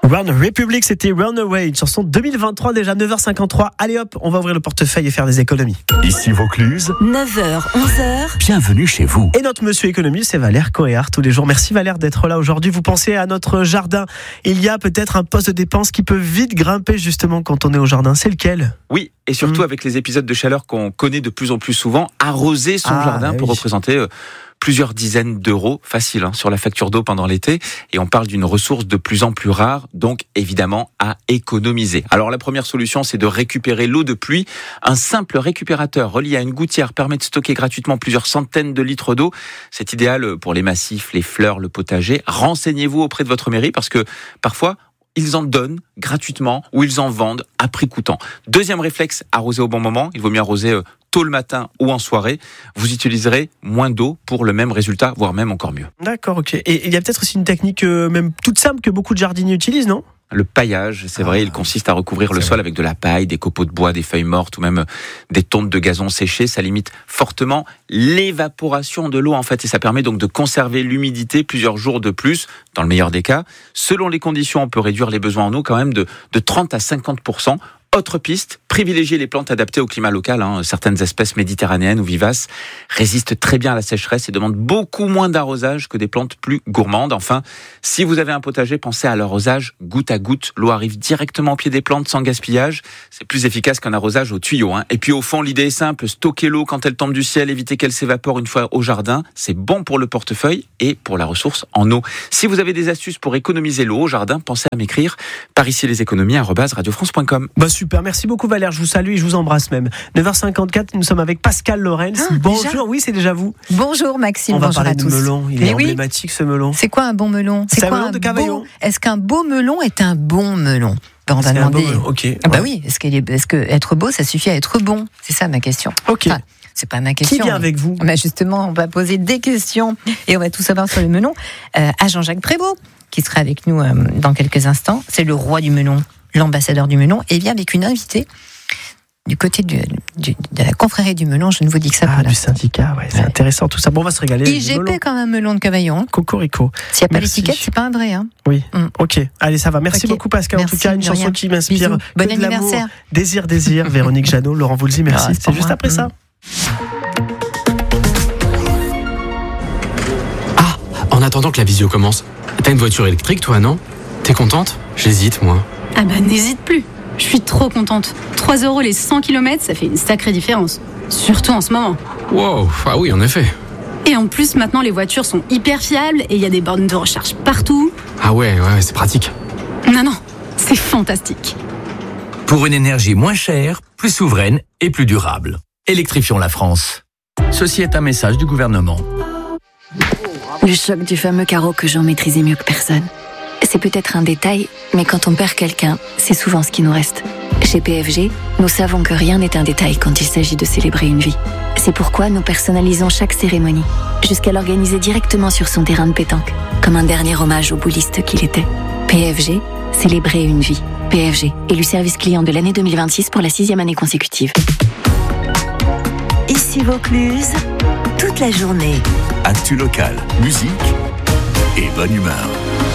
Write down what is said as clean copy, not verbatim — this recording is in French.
One Republic, c'était Runaway, une chanson 2023 déjà, 9h53. Allez hop, on va ouvrir le portefeuille et faire des économies. Ici Vaucluse, 9h, 11h. bienvenue chez vous. Et notre monsieur économie, c'est Valère Coéard tous les jours. Merci Valère d'être là aujourd'hui. Vous pensez à notre jardin. Il y a peut-être un poste de dépense qui peut vite grimper justement quand on est au jardin. C'est lequel ? Oui, et surtout avec les épisodes de chaleur qu'on connaît de plus en plus souvent, arroser son jardin peut représenter plusieurs dizaines d'euros, facile, sur la facture d'eau pendant l'été. Et on parle d'une ressource de plus en plus rare, donc évidemment à économiser. Alors la première solution, c'est de récupérer l'eau de pluie. Un simple récupérateur relié à une gouttière permet de stocker gratuitement plusieurs centaines de litres d'eau. C'est idéal pour les massifs, les fleurs, le potager. Renseignez-vous auprès de votre mairie parce que parfois, ils en donnent gratuitement ou ils en vendent à prix coûtant. Deuxième réflexe, arroser au bon moment. Il vaut mieux arroser tôt le matin ou en soirée. Vous utiliserez moins d'eau pour le même résultat, voire même encore mieux. D'accord, ok. Et il y a peut-être aussi une technique même toute simple que beaucoup de jardiniers utilisent, non ? Le paillage, c'est vrai, il consiste à recouvrir le sol avec de la paille, des copeaux de bois, des feuilles mortes ou même des tontes de gazon séchées. Ça limite fortement l'évaporation de l'eau en fait et ça permet donc de conserver l'humidité plusieurs jours de plus, dans le meilleur des cas. Selon les conditions, on peut réduire les besoins en eau quand même de 30 à 50%. Autre piste, privilégier les plantes adaptées au climat local. Certaines espèces méditerranéennes ou vivaces résistent très bien à la sécheresse et demandent beaucoup moins d'arrosage que des plantes plus gourmandes. Enfin, si vous avez un potager, pensez à l'arrosage goutte à goutte. L'eau arrive directement au pied des plantes sans gaspillage. C'est plus efficace qu'un arrosage au tuyau. Et puis au fond, l'idée est simple, stocker l'eau quand elle tombe du ciel, éviter qu'elle s'évapore une fois au jardin. C'est bon pour le portefeuille et pour la ressource en eau. Si vous avez des astuces pour économiser l'eau au jardin, pensez à m'écrire par ici leséconomies@radiofrance.com. Super, merci beaucoup Valère, je vous salue et je vous embrasse même. 9h54, nous sommes avec Pascal Lorenz. Bonjour, déjà oui c'est déjà vous. Bonjour Maxime, on va bonjour parler à tous. De melon, il est emblématique ce melon. C'est quoi un bon melon ? C'est quoi un melon de Cavaillon. Est-ce qu'un beau melon est un bon melon ? On va demander. Okay. Bah oui, est-ce que être beau ça suffit à être bon ? C'est ça ma question. Ok. Enfin, c'est pas ma question. Qui vient avec vous ? Justement, on va poser des questions et on va tout savoir sur le melon. À Jean-Jacques Prévost, qui sera avec nous dans quelques instants. C'est le roi du melon, l'ambassadeur du melon, et vient avec une invitée du côté de la confrérie du melon. Je ne vous dis que ça. Du syndicat, ouais, c'est intéressant tout ça. Bon, on va se régaler. IGP comme un melon de Cavaillon. Cocorico. S'il n'y a pas l'étiquette, c'est pas un vrai. Oui, ok. Allez, ça va. Merci beaucoup Pascal. Merci, en tout cas, une chanson qui m'inspire. Bisous. Bon anniversaire. Désir. Véronique Jeannot, Laurent Voulzy, merci. C'est juste après ça. En attendant que la visio commence, t'as une voiture électrique toi, non ? T'es contente ? J'hésite, moi. Ah bah n'hésite plus. Je suis trop contente. 3 € les 100 km, ça fait une sacrée différence. Surtout en ce moment. Wow, ah oui, en effet. Et en plus, maintenant, les voitures sont hyper fiables et il y a des bornes de recharge partout. Ah ouais, c'est pratique. Non, c'est fantastique. Pour une énergie moins chère, plus souveraine et plus durable. Électrifions la France. Ceci est un message du gouvernement. Le choc du fameux carreau que Jean maîtrisait mieux que personne. C'est peut-être un détail, mais quand on perd quelqu'un, c'est souvent ce qui nous reste. Chez PFG, nous savons que rien n'est un détail quand il s'agit de célébrer une vie. C'est pourquoi nous personnalisons chaque cérémonie, jusqu'à l'organiser directement sur son terrain de pétanque, comme un dernier hommage au bouliste qu'il était. PFG, célébrer une vie. PFG, élu service client de l'année 2026 pour la 6e année consécutive. Ici Vaucluse, toute la journée. Actu local, musique et bonne humeur.